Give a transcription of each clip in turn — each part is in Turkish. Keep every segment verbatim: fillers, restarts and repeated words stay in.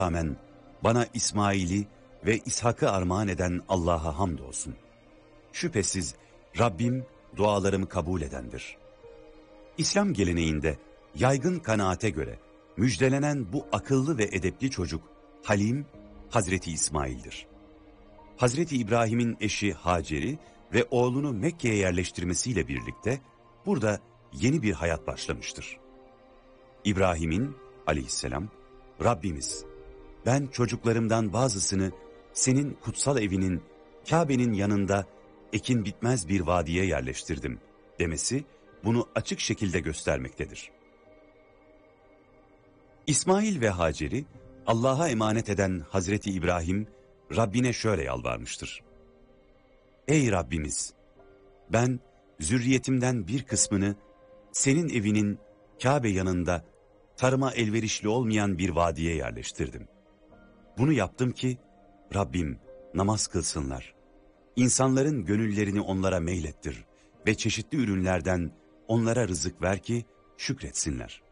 rağmen bana İsmail'i ve İshak'ı armağan eden Allah'a hamdolsun. Şüphesiz Rabbim dualarımı kabul edendir. İslam geleneğinde yaygın kanaate göre müjdelenen bu akıllı ve edepli çocuk Halim, Hazreti İsmail'dir. Hazreti İbrahim'in eşi Hacer'i ve oğlunu Mekke'ye yerleştirmesiyle birlikte burada yeni bir hayat başlamıştır. İbrahim'in aleyhisselam, Rabbimiz, ben çocuklarımdan bazısını senin kutsal evinin, Kabe'nin yanında ekin bitmez bir vadiye yerleştirdim demesi bunu açık şekilde göstermektedir. İsmail ve Hacer'i Allah'a emanet eden Hazreti İbrahim, Rabbine şöyle yalvarmıştır. Ey Rabbimiz! Ben zürriyetimden bir kısmını senin evinin Kabe yanında tarıma elverişli olmayan bir vadiye yerleştirdim. Bunu yaptım ki Rabbim namaz kılsınlar. İnsanların gönüllerini onlara meylettir ve çeşitli ürünlerden onlara rızık ver ki şükretsinler.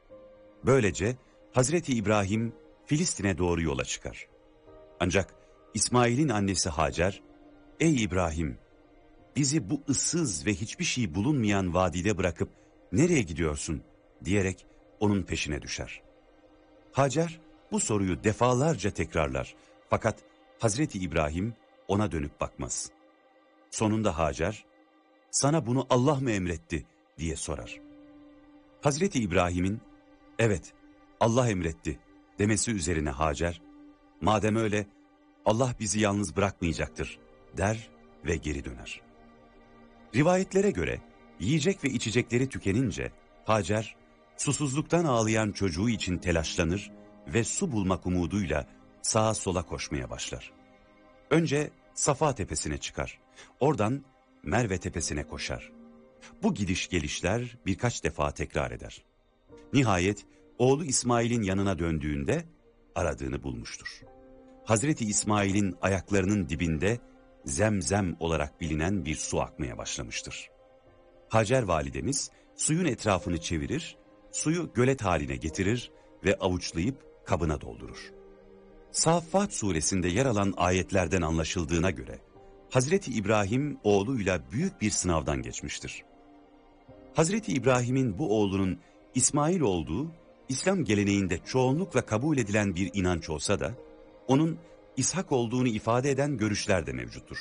Böylece Hazreti İbrahim Filistin'e doğru yola çıkar. Ancak İsmail'in annesi Hacer, ey İbrahim, bizi bu ıssız ve hiçbir şey bulunmayan vadide bırakıp nereye gidiyorsun diyerek onun peşine düşer. Hacer bu soruyu defalarca tekrarlar fakat Hazreti İbrahim ona dönüp bakmaz. Sonunda Hacer, sana bunu Allah mı emretti diye sorar. Hazreti İbrahim'in evet Allah emretti demesi üzerine Hacer, madem öyle Allah bizi yalnız bırakmayacaktır der ve geri döner. Rivayetlere göre yiyecek ve içecekleri tükenince Hacer susuzluktan ağlayan çocuğu için telaşlanır ve su bulmak umuduyla sağa sola koşmaya başlar. Önce Safa tepesine çıkar, oradan Merve tepesine koşar. Bu gidiş gelişler birkaç defa tekrar eder. Nihayet oğlu İsmail'in yanına döndüğünde aradığını bulmuştur. Hazreti İsmail'in ayaklarının dibinde Zemzem olarak bilinen bir su akmaya başlamıştır. Hacer validemiz suyun etrafını çevirir, suyu gölet haline getirir ve avuçlayıp kabına doldurur. Saffat suresinde yer alan ayetlerden anlaşıldığına göre Hazreti İbrahim oğluyla büyük bir sınavdan geçmiştir. Hazreti İbrahim'in bu oğlunun İsmail olduğu İslam geleneğinde çoğunlukla kabul edilen bir inanç olsa da onun İshak olduğunu ifade eden görüşler de mevcuttur.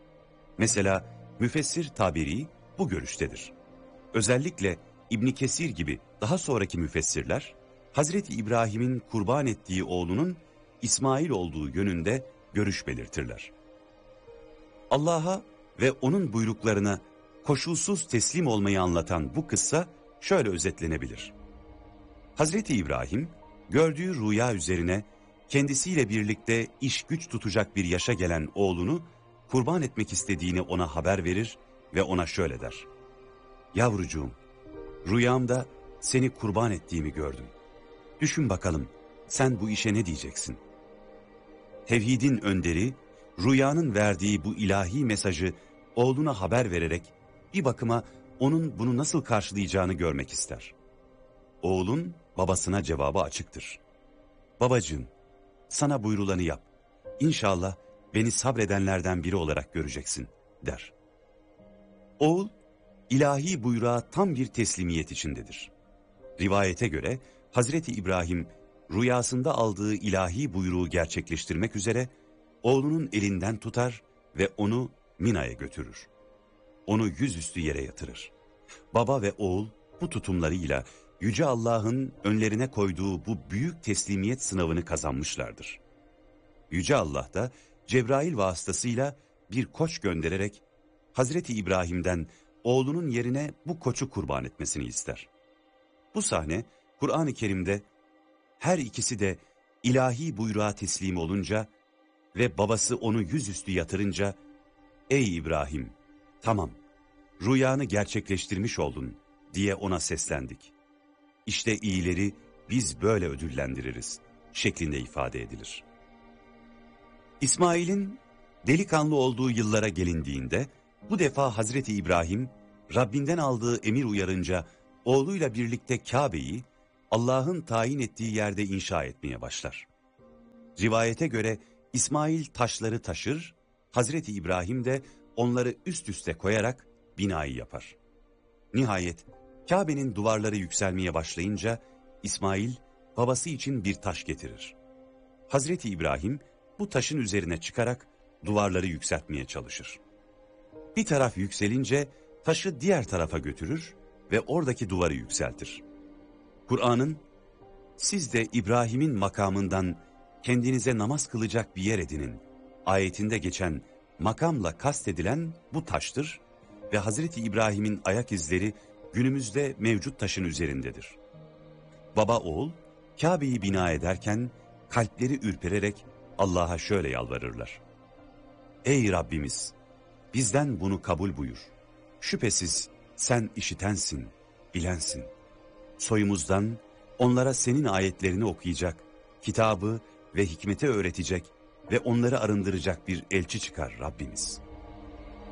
Mesela müfessir Taberi bu görüştedir. Özellikle İbn Kesir gibi daha sonraki müfessirler Hazreti İbrahim'in kurban ettiği oğlunun İsmail olduğu yönünde görüş belirtirler. Allah'a ve onun buyruklarına koşulsuz teslim olmayı anlatan bu kıssa şöyle özetlenebilir. Hazreti İbrahim gördüğü rüya üzerine kendisiyle birlikte iş güç tutacak bir yaşa gelen oğlunu kurban etmek istediğini ona haber verir ve ona şöyle der. Yavrucuğum, rüyamda seni kurban ettiğimi gördüm. Düşün bakalım sen bu işe ne diyeceksin? Tevhidin önderi, rüyanın verdiği bu ilahi mesajı oğluna haber vererek bir bakıma onun bunu nasıl karşılayacağını görmek ister. Oğlun babasına cevabı açıktır. Babacığım, sana buyrulanı yap. İnşallah beni sabredenlerden biri olarak göreceksin, der. Oğul, ilahi buyruğa tam bir teslimiyet içindedir. Rivayete göre Hazreti İbrahim rüyasında aldığı ilahi buyruğu gerçekleştirmek üzere oğlunun elinden tutar ve onu Mina'ya götürür. Onu yüzüstü yere yatırır. Baba ve oğul bu tutumlarıyla Yüce Allah'ın önlerine koyduğu bu büyük teslimiyet sınavını kazanmışlardır. Yüce Allah da Cebrail vasıtasıyla bir koç göndererek Hazreti İbrahim'den oğlunun yerine bu koçu kurban etmesini ister. Bu sahne Kur'an-ı Kerim'de her ikisi de ilahi buyruğa teslim olunca ve babası onu yüzüstü yatırınca ''Ey İbrahim, tamam, rüyanı gerçekleştirmiş oldun.'' diye ona seslendik. İşte iyileri biz böyle ödüllendiririz şeklinde ifade edilir. İsmail'in delikanlı olduğu yıllara gelindiğinde bu defa Hazreti İbrahim Rabbinden aldığı emir uyarınca oğluyla birlikte Kabe'yi Allah'ın tayin ettiği yerde inşa etmeye başlar. Rivayete göre İsmail taşları taşır, Hazreti İbrahim de onları üst üste koyarak binayı yapar. Nihayet Kabe'nin duvarları yükselmeye başlayınca İsmail babası için bir taş getirir. Hazreti İbrahim bu taşın üzerine çıkarak duvarları yükseltmeye çalışır. Bir taraf yükselince taşı diğer tarafa götürür ve oradaki duvarı yükseltir. Kur'an'ın "Siz de İbrahim'in makamından kendinize namaz kılacak bir yer edinin" ayetinde geçen makamla kastedilen bu taştır ve Hazreti İbrahim'in ayak izleri günümüzde mevcut taşın üzerindedir. Baba oğul Kabe'yi bina ederken kalpleri ürpererek Allah'a şöyle yalvarırlar: "Ey Rabbimiz, bizden bunu kabul buyur. Şüphesiz sen işitensin, bilensin. Soyumuzdan onlara senin ayetlerini okuyacak, kitabı ve hikmeti öğretecek ve onları arındıracak bir elçi çıkar Rabbimiz."